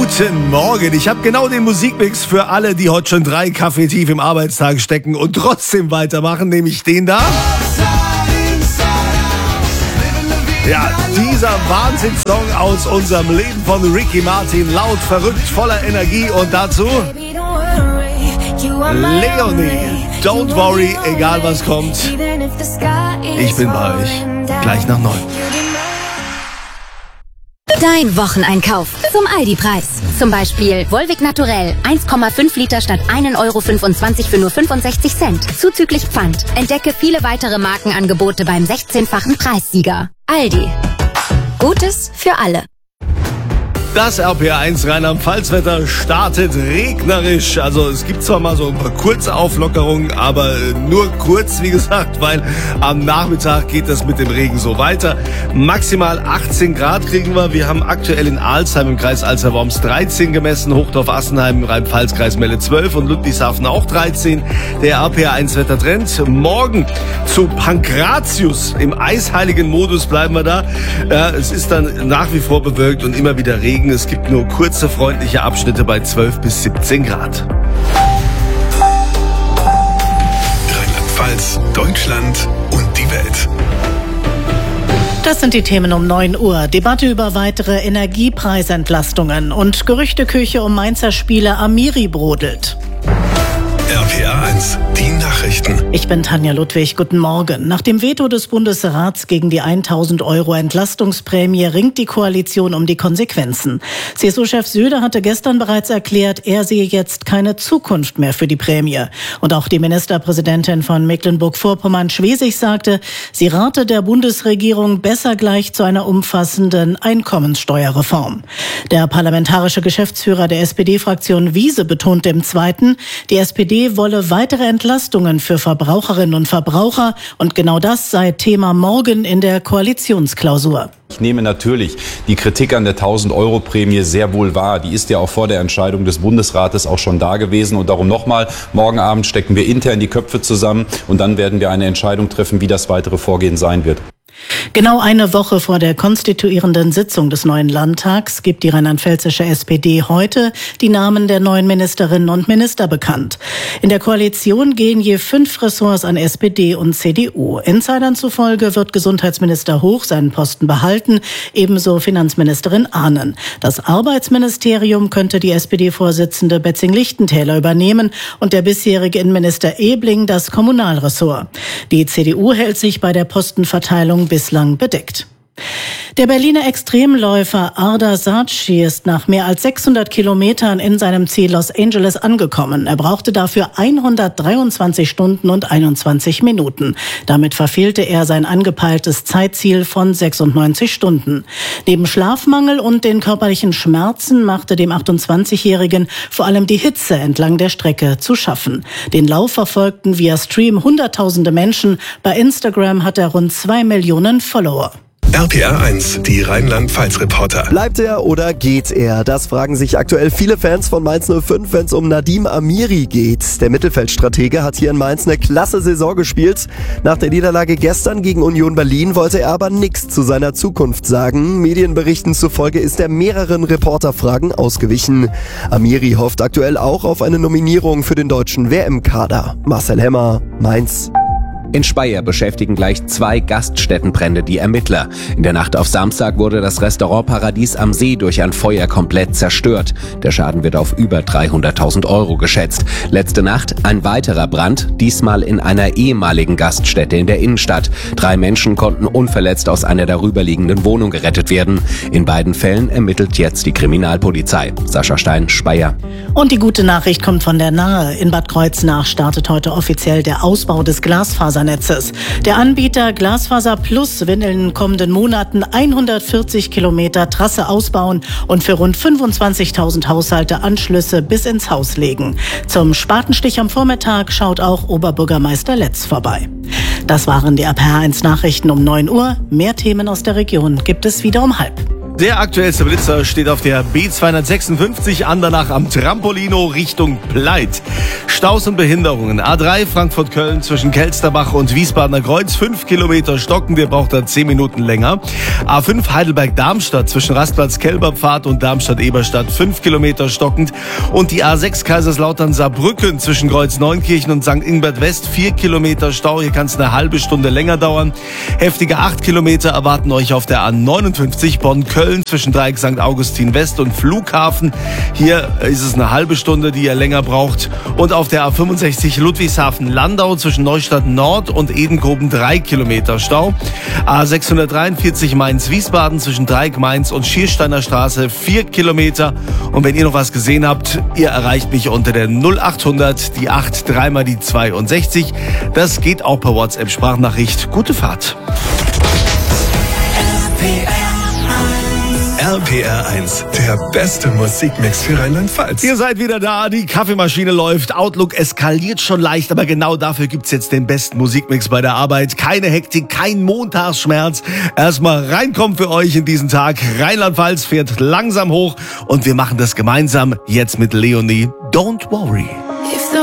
Guten Morgen. Ich habe genau den Musikmix für alle, die heute schon 3 Kaffee tief im Arbeitstag stecken und trotzdem weitermachen, nämlich den da. Ja, dieser Wahnsinnssong aus unserem Leben von Ricky Martin, laut, verrückt, voller Energie und dazu Leonie. Don't worry, egal was kommt. Ich bin bei euch. Gleich nach 9. Dein Wocheneinkauf zum Aldi-Preis. Zum Beispiel Volvic Naturell 1,5 Liter statt 1,25 € für nur 65 Cent. Zuzüglich Pfand. Entdecke viele weitere Markenangebote beim 16-fachen Preissieger. Aldi. Gutes für alle. Das RPR1 Rheinland-Pfalz-Wetter startet regnerisch. Also es gibt zwar mal so ein paar kurze Auflockerungen, aber nur kurz, wie gesagt, weil am Nachmittag geht das mit dem Regen so weiter. Maximal 18 Grad kriegen wir. Wir haben aktuell in Alzheim im Kreis Alzey-Worms 13 gemessen, Hochdorf-Assenheim im Rhein-Pfalz-Kreis Melle 12 und Ludwigshafen auch 13. Der RPR1 Wettertrend. Morgen zu Pankratius. Im eisheiligen Modus bleiben wir da. Ja, es ist dann nach wie vor bewölkt und immer wieder Regen. Es gibt nur kurze, freundliche Abschnitte bei 12 bis 17 Grad. Rheinland-Pfalz, Deutschland und die Welt. Das sind die Themen um 9 Uhr. Debatte über weitere Energiepreisentlastungen und Gerüchteküche um Mainzer Spieler Amiri brodelt. RPR1, die Nachrichten. Ich bin Tanja Ludwig, guten Morgen. Nach dem Veto des Bundesrats gegen die 1.000 € Entlastungsprämie ringt die Koalition um die Konsequenzen. CSU-Chef Söder hatte gestern bereits erklärt, er sehe jetzt keine Zukunft mehr für die Prämie. Und auch die Ministerpräsidentin von Mecklenburg-Vorpommern, Schwesig, sagte, sie rate der Bundesregierung besser gleich zu einer umfassenden Einkommenssteuerreform. Der parlamentarische Geschäftsführer der SPD-Fraktion Wiese betonte im Zweiten, die SPD wolle weitere Entlastungen für Verbraucherinnen und Verbraucher und genau das sei Thema morgen in der Koalitionsklausur. Ich nehme natürlich die Kritik an der 1.000-€ sehr wohl wahr. Die ist ja auch vor der Entscheidung des Bundesrates auch schon da gewesen. Und darum nochmal, morgen Abend stecken wir intern die Köpfe zusammen und dann werden wir eine Entscheidung treffen, wie das weitere Vorgehen sein wird. Genau eine Woche vor der konstituierenden Sitzung des neuen Landtags gibt die rheinland-pfälzische SPD heute die Namen der neuen Ministerinnen und Minister bekannt. In der Koalition gehen je 5 Ressorts an SPD und CDU. Insidern zufolge wird Gesundheitsminister Hoch seinen Posten behalten, ebenso Finanzministerin Ahnen. Das Arbeitsministerium könnte die SPD-Vorsitzende Betzing-Lichtentäler übernehmen und der bisherige Innenminister Ebling das Kommunalressort. Die CDU hält sich bei der Postenverteilung bislang bedeckt. Der Berliner Extremläufer Ardar Saatchi ist nach mehr als 600 Kilometern in seinem Ziel Los Angeles angekommen. Er brauchte dafür 123 Stunden und 21 Minuten. Damit verfehlte er sein angepeiltes Zeitziel von 96 Stunden. Neben Schlafmangel und den körperlichen Schmerzen machte dem 28-Jährigen vor allem die Hitze entlang der Strecke zu schaffen. Den Lauf verfolgten via Stream Hunderttausende Menschen. Bei Instagram hat er rund 2 Millionen Follower. RPR1, die Rheinland-Pfalz-Reporter. Bleibt er oder geht er? Das fragen sich aktuell viele Fans von Mainz 05, wenn es um Nadim Amiri geht. Der Mittelfeldstratege hat hier in Mainz eine klasse Saison gespielt. Nach der Niederlage gestern gegen Union Berlin wollte er aber nichts zu seiner Zukunft sagen. Medienberichten zufolge ist er mehreren Reporterfragen ausgewichen. Amiri hofft aktuell auch auf eine Nominierung für den deutschen WM-Kader. Marcel Hemmer, Mainz. In Speyer beschäftigen gleich 2 Gaststättenbrände die Ermittler. In der Nacht auf Samstag wurde das Restaurant Paradies am See durch ein Feuer komplett zerstört. Der Schaden wird auf über 300.000 € geschätzt. Letzte Nacht ein weiterer Brand, diesmal in einer ehemaligen Gaststätte in der Innenstadt. 3 Menschen konnten unverletzt aus einer darüberliegenden Wohnung gerettet werden. In beiden Fällen ermittelt jetzt die Kriminalpolizei. Sascha Stein, Speyer. Und die gute Nachricht kommt von der Nahe. In Bad Kreuznach startet heute offiziell der Ausbau des Glasfasernetzes. Der Anbieter Glasfaser Plus will in den kommenden Monaten 140 Kilometer Trasse ausbauen und für rund 25.000 Haushalte Anschlüsse bis ins Haus legen. Zum Spatenstich am Vormittag schaut auch Oberbürgermeister Letz vorbei. Das waren die RPR1 Nachrichten um 9 Uhr. Mehr Themen aus der Region gibt es wieder um 12:30. Der aktuellste Blitzer steht auf der B256 Andernach am Trampolino Richtung Pleit. Staus und Behinderungen. A3 Frankfurt-Köln zwischen Kelsterbach und Wiesbadener Kreuz. 5 Kilometer stockend, ihr braucht da 10 Minuten länger. A5 Heidelberg-Darmstadt zwischen Rastplatz Kelberpfad und Darmstadt-Eberstadt. 5 Kilometer stockend. Und die A6 Kaiserslautern-Saarbrücken zwischen Kreuz Neunkirchen und St. Ingbert West. 4 Kilometer Stau, hier kann es eine halbe Stunde länger dauern. Heftige 8 Kilometer erwarten euch auf der A59 Bonn-Köln zwischen Dreieck St. Augustin West und Flughafen. Hier ist es eine halbe Stunde, die ihr länger braucht. Und auf der A65 Ludwigshafen-Landau zwischen Neustadt Nord und Edenkoben 3 Kilometer Stau. A643 Mainz-Wiesbaden zwischen Dreieck Mainz und Schiersteiner Straße 4 Kilometer. Und wenn ihr noch was gesehen habt, ihr erreicht mich unter der 0800, die 8, 3 mal die 62. Das geht auch per WhatsApp-Sprachnachricht. Gute Fahrt. RPR 1, der beste Musikmix für Rheinland-Pfalz. Ihr seid wieder da, die Kaffeemaschine läuft, Outlook eskaliert schon leicht, aber genau dafür gibt's jetzt den besten Musikmix bei der Arbeit. Keine Hektik, kein Montagsschmerz. Erstmal reinkommen für euch in diesen Tag. Rheinland-Pfalz fährt langsam hoch und wir machen das gemeinsam jetzt mit Leonie. Don't worry.